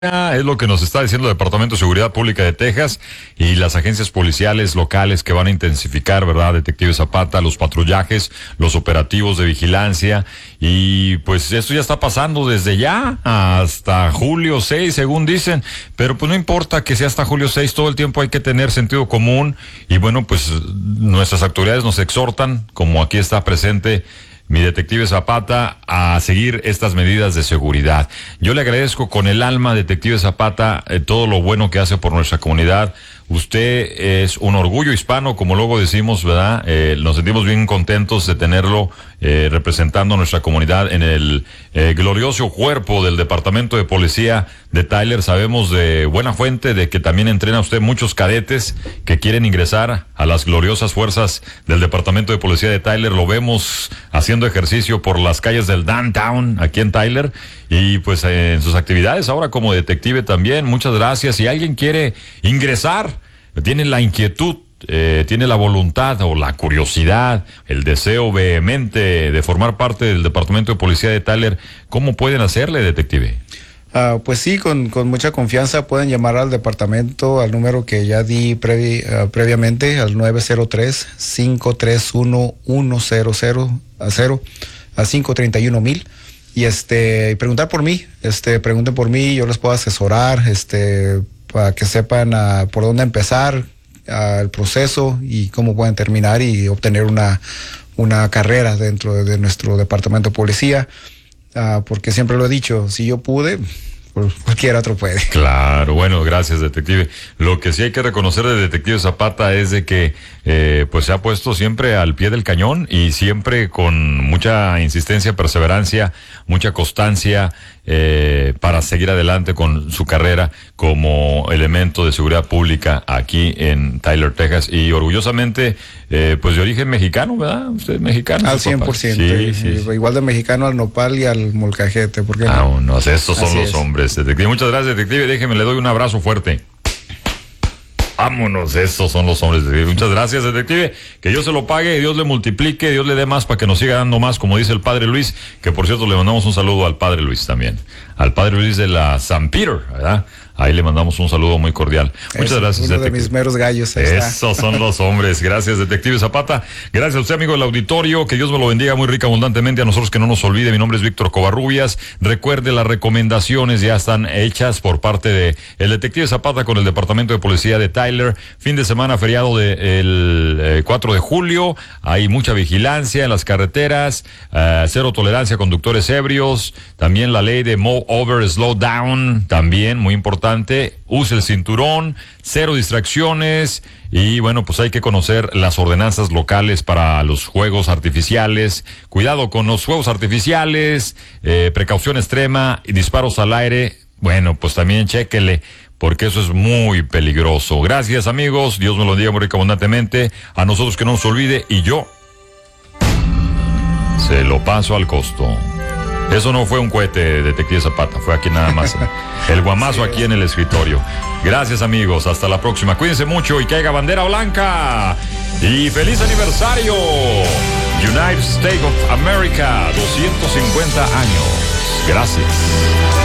Es lo que nos está diciendo el Departamento de Seguridad Pública de Texas y las agencias policiales locales que van a intensificar, ¿verdad? Detective Zapata, los patrullajes, los operativos de vigilancia, y pues esto ya está pasando desde ya hasta julio 6, según dicen, pero pues no importa que sea hasta julio 6, todo el tiempo hay que tener sentido común, y bueno, pues nuestras autoridades nos exhortan, como aquí está presente mi detective Zapata, a seguir estas medidas de seguridad. Yo le agradezco con el alma, detective Zapata, todo lo bueno que hace por nuestra comunidad. Usted es un orgullo hispano, como luego decimos, ¿verdad? Nos sentimos bien contentos de tenerlo representando a nuestra comunidad en el glorioso cuerpo del Departamento de Policía de Tyler. Sabemos de buena fuente de que también entrena usted muchos cadetes que quieren ingresar a las gloriosas fuerzas del Departamento de Policía de Tyler. Lo vemos haciendo ejercicio por las calles del downtown aquí en Tyler, y pues en sus actividades ahora como detective también. Muchas gracias. Si alguien quiere ingresar, tiene la inquietud, tiene la voluntad o la curiosidad, el deseo vehemente de formar parte del Departamento de Policía de Tyler, ¿cómo pueden hacerle, detective? Pues sí, con mucha confianza pueden llamar al departamento al número que ya di previamente, al 903-531-1000 a 531,000, y preguntar por mí, pregunten por mí, yo les puedo asesorar, para que sepan por dónde empezar el proceso y cómo pueden terminar y obtener una carrera dentro de nuestro departamento de policía, porque siempre lo he dicho, si yo pude, pues cualquier otro puede. Claro, bueno, gracias, detective. Lo que sí hay que reconocer de detective Zapata es de que pues se ha puesto siempre al pie del cañón y siempre con mucha insistencia, perseverancia, mucha constancia para seguir adelante con su carrera como elemento de seguridad pública aquí en Tyler, Texas, y orgullosamente pues de origen mexicano, ¿verdad? Usted es mexicano. Al 100%. Sí. Igual de mexicano al nopal y al molcajete. ¿Por qué no? Vámonos, estos son Así los es. hombres, detective. Muchas gracias, detective. Déjeme, le doy un abrazo fuerte. Vámonos, estos son los hombres, detective. Muchas gracias, detective. Que Dios se lo pague, Dios le multiplique, Dios le dé más para que nos siga dando más, como dice el padre Luis, que por cierto le mandamos un saludo al padre Luis también. Al padre Luis de la San Peter, ¿verdad? Ahí le mandamos un saludo muy cordial. Muchas gracias, uno detective. de mis meros gallos. Ahí está. Esos son los hombres. Gracias, detective Zapata. Gracias a usted, amigo del auditorio. Que Dios me lo bendiga muy rica, abundantemente. A nosotros que no nos olvide. Mi nombre es Víctor Covarrubias. Recuerde, las recomendaciones ya están hechas por parte de el detective Zapata con el Departamento de Policía de Tyler. Fin de semana feriado del 4 de julio. Hay mucha vigilancia en las carreteras. Cero tolerancia a conductores ebrios. También la ley de move over, slow down. También muy importante. Use el cinturón, cero distracciones, y bueno, pues hay que conocer las ordenanzas locales para los fuegos artificiales. Cuidado con los fuegos artificiales, precaución extrema y disparos al aire. Bueno, pues también chéquele, porque eso es muy peligroso. Gracias, amigos. Dios me lo diga muy rico, abundantemente. A nosotros que no nos olvide, y yo se lo paso al costo. Eso no fue un cohete, detective Zapata, fue aquí nada más. El guamazo aquí en el escritorio. Gracias, amigos, hasta la próxima. Cuídense mucho y que haya bandera blanca. Y feliz aniversario, United States of America, 250 años. Gracias.